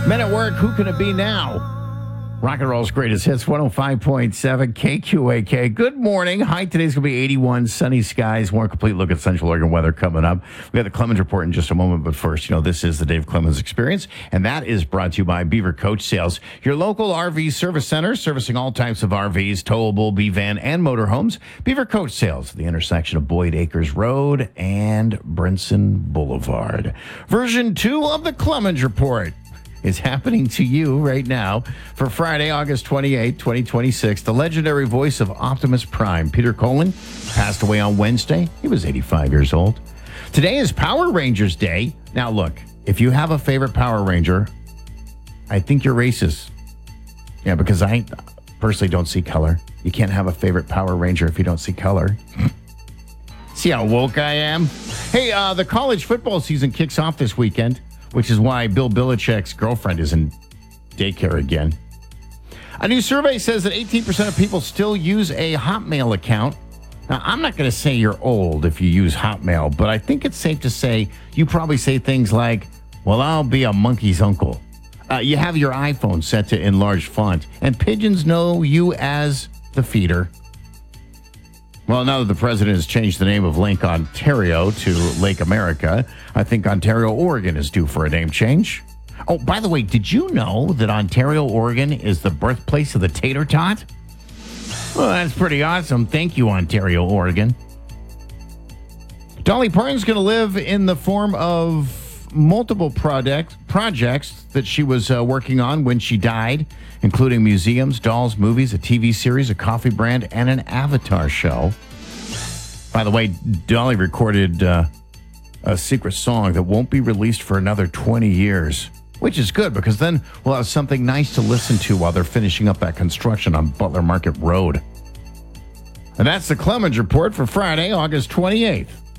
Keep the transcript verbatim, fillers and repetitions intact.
Men at Work, who can it be now? Rock and roll's greatest hits, one oh five point seven K Q A K. Good morning. High today's going to be eighty-one, sunny skies. More complete look at Central Oregon weather coming up. We got the Clemens Report in just a moment, but first, you know, this is the Dave Clemens Experience, and that is brought to you by Beaver Coach Sales, your local R V service center, servicing all types of R Vs, towable, B-van, and motorhomes. Beaver Coach Sales, the intersection of Boyd Acres Road and Brinson Boulevard. Version two of the Clemens Report is happening to you right now for Friday, August twenty-eighth, twenty twenty-six. The legendary voice of Optimus Prime, Peter Cullen, passed away on Wednesday. He was eighty-five years old. Today is Power Rangers Day. Now, look, if you have a favorite Power Ranger, I think you're racist. Yeah, because I personally don't see color. You can't have a favorite Power Ranger if you don't see color. See how woke I am? Hey, uh, the college football season kicks off this weekend, which is why Bill Belichick's girlfriend is in daycare again. A new survey says that eighteen percent of people still use a Hotmail account. Now, I'm not going to say you're old if you use Hotmail, but I think it's safe to say you probably say things like, well, I'll be a monkey's uncle. Uh, you have your iPhone set to enlarged font, and pigeons know you as the feeder. Well, now that the president has changed the name of Lake Ontario to Lake America, I think Ontario, Oregon is due for a name change. Oh, by the way, did you know that Ontario, Oregon is the birthplace of the tater tot? Well, that's pretty awesome. Thank you, Ontario, Oregon. Dolly Parton's going to live in the form of multiple project, projects that she was uh, working on when she died, including museums, dolls, movies, a T V series, a coffee brand, and an Avatar show. By the way, Dolly recorded uh, a secret song that won't be released for another twenty years, which is good because then we'll have something nice to listen to while they're finishing up that construction on Butler Market Road. And that's the Clemens Report for Friday, August twenty-eighth.